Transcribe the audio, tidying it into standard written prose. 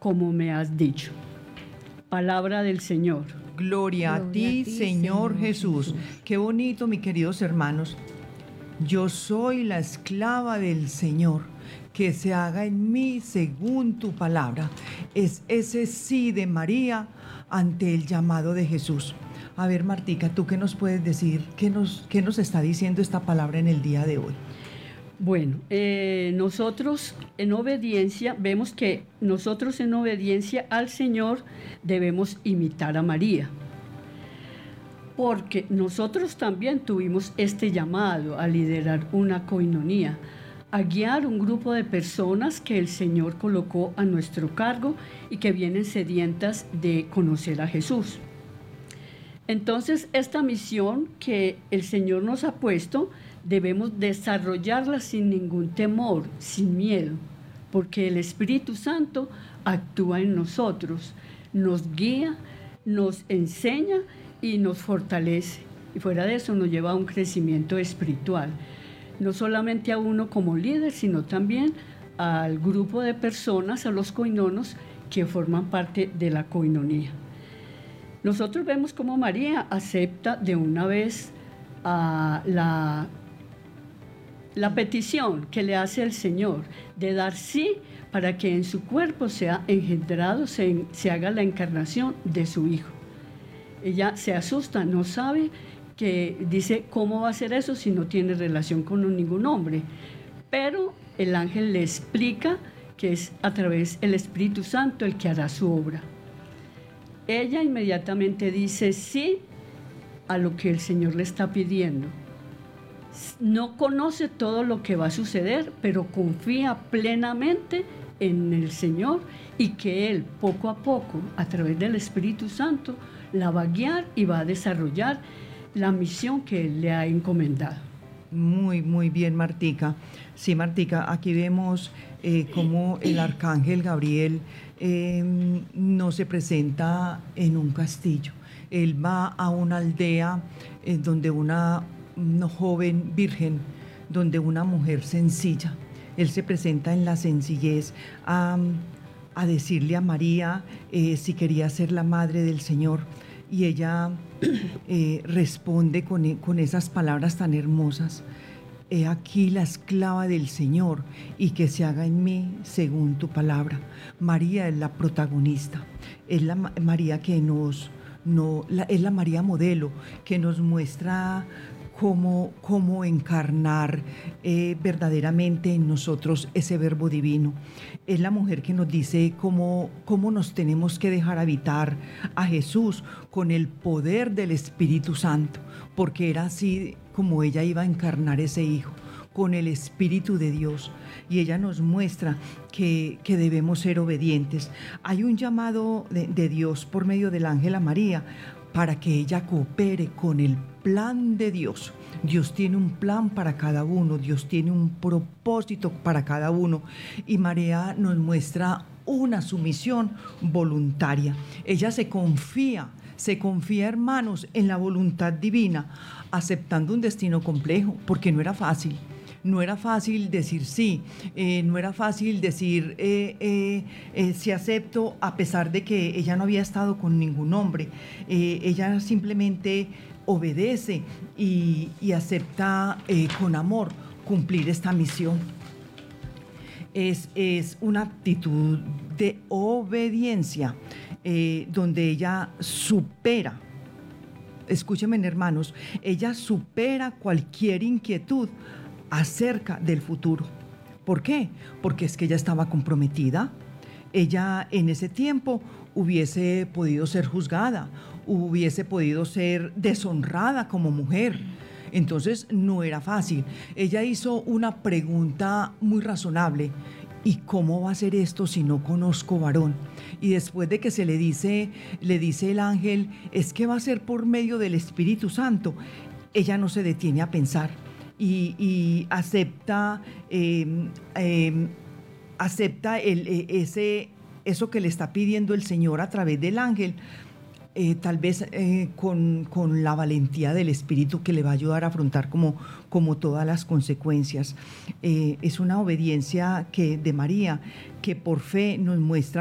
como me has dicho. Palabra del Señor. Gloria a ti, Señor Jesús. Qué bonito, mis queridos hermanos. Yo soy la esclava del Señor, que se haga en mí según tu palabra. Es ese sí de María ante el llamado de Jesús. A ver, Martica, ¿tú qué nos puedes decir? ¿Qué nos está diciendo esta palabra en el día de hoy? Bueno, nosotros en obediencia, vemos que nosotros en obediencia al Señor debemos imitar a María. Porque nosotros también tuvimos este llamado a liderar una coinonía, a guiar un grupo de personas que el Señor colocó a nuestro cargo y que vienen sedientas de conocer a Jesús. Entonces, esta misión que el Señor nos ha puesto, debemos desarrollarla sin ningún temor, sin miedo, porque el Espíritu Santo actúa en nosotros, nos guía, nos enseña y nos fortalece. Y fuera de eso nos lleva a un crecimiento espiritual, no solamente a uno como líder, sino también al grupo de personas, a los coinonos que forman parte de la coinonía. Nosotros vemos cómo María acepta de una vez la petición que le hace el Señor de dar sí para que en su cuerpo sea engendrado, se haga la encarnación de su Hijo. Ella se asusta, no sabe, que dice cómo va a ser eso si no tiene relación con ningún hombre. Pero el ángel le explica que es a través del Espíritu Santo el que hará su obra. Ella inmediatamente dice sí a lo que el Señor le está pidiendo. No conoce todo lo que va a suceder, pero confía plenamente en el Señor y que Él poco a poco, a través del Espíritu Santo, la va a guiar y va a desarrollar la misión que Él le ha encomendado. Muy, muy bien, Martica. Sí, Martica, aquí vemos cómo el arcángel Gabriel no se presenta en un castillo. Él va a una aldea donde una joven virgen, donde una mujer sencilla. Él se presenta en la sencillez a decirle a María si quería ser la madre del Señor. Y ella responde con esas palabras tan hermosas. He aquí la esclava del Señor, y que se haga en mí según tu palabra. María es la protagonista, es la María que es la María modelo, que nos muestra cómo encarnar verdaderamente en nosotros ese verbo divino. Es la mujer que nos dice cómo nos tenemos que dejar habitar a Jesús con el poder del Espíritu Santo, porque era así como ella iba a encarnar ese Hijo, con el Espíritu de Dios. Y ella nos muestra que debemos ser obedientes. Hay un llamado de Dios por medio del ángel a María para que ella coopere con el plan de Dios. Dios tiene un plan para cada uno, Dios tiene un propósito para cada uno, y María nos muestra una sumisión voluntaria. Ella se confía, hermanos, en la voluntad divina, aceptando un destino complejo, porque no era fácil. No era fácil decir sí, no era fácil decir sí acepto, a pesar de que ella no había estado con ningún hombre. Ella simplemente obedece y acepta con amor cumplir esta misión. Es una actitud de obediencia donde ella supera. Escúchenme, hermanos, ella supera cualquier inquietud acerca del futuro. ¿Por qué? Porque es que ella estaba comprometida. Ella en ese tiempo hubiese podido ser juzgada, hubiese podido ser deshonrada como mujer. Entonces no era fácil. Ella hizo una pregunta muy razonable. ¿Y cómo va a ser esto si no conozco varón? Y después de que le dice el ángel, es que va a ser por medio del Espíritu Santo, ella no se detiene a pensar y acepta eso que le está pidiendo el Señor a través del ángel. Tal vez con la valentía del Espíritu que le va a ayudar a afrontar como todas las consecuencias. Es una obediencia de María, que por fe nos muestra